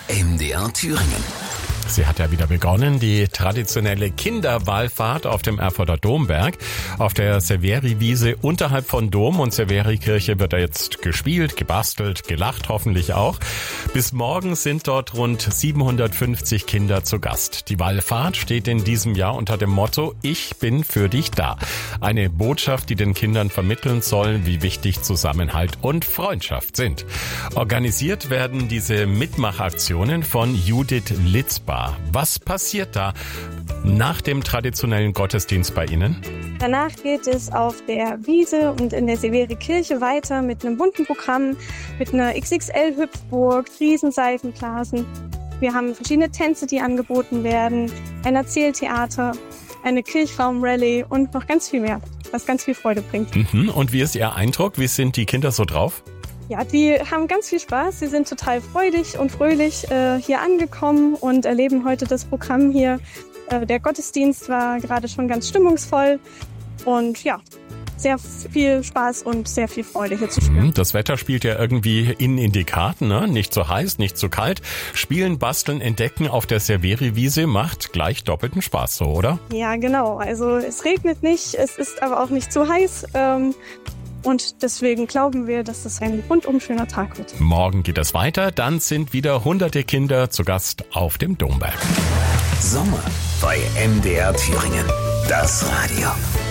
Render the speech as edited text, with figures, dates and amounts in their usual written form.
MDR Thüringen. Sie hat ja wieder begonnen, die traditionelle Kinderwallfahrt auf dem Erfurter Domberg. Auf der Severi-Wiese unterhalb von Dom und Severi-Kirche wird da jetzt gespielt, gebastelt, gelacht hoffentlich auch. Bis morgen sind dort rund 750 Kinder zu Gast. Die Wallfahrt steht in diesem Jahr unter dem Motto Ich bin für dich da. Eine Botschaft, die den Kindern vermitteln soll, wie wichtig Zusammenhalt und Freundschaft sind. Organisiert werden diese Mitmachaktionen von Judith Litzbar. Was passiert da nach dem traditionellen Gottesdienst bei Ihnen? Danach geht es auf der Wiese und in der Severi-Kirche weiter mit einem bunten Programm, mit einer XXL-Hüpfburg, Riesenseifenblasen. Wir haben verschiedene Tänze, die angeboten werden, ein Erzähltheater, eine Kirchraum-Rallye und noch ganz viel mehr, was ganz viel Freude bringt. Und wie ist Ihr Eindruck? Wie sind die Kinder so drauf? Ja, die haben ganz viel Spaß. Sie sind total freudig und fröhlich hier angekommen und erleben heute das Programm hier. Der Gottesdienst war gerade schon ganz stimmungsvoll und ja, sehr viel Spaß und sehr viel Freude hier zu spüren. Das Wetter spielt ja irgendwie in die Karten, ne? Nicht zu heiß, nicht zu kalt. Spielen, basteln, entdecken auf der Severi-Wiese macht gleich doppelten Spaß, so, oder? Ja, genau. Also es regnet nicht, es ist aber auch nicht zu heiß. Und deswegen glauben wir, dass es ein rundum schöner Tag wird. Morgen geht es weiter, dann sind wieder hunderte Kinder zu Gast auf dem Domberg. Sommer bei MDR Thüringen. Das Radio.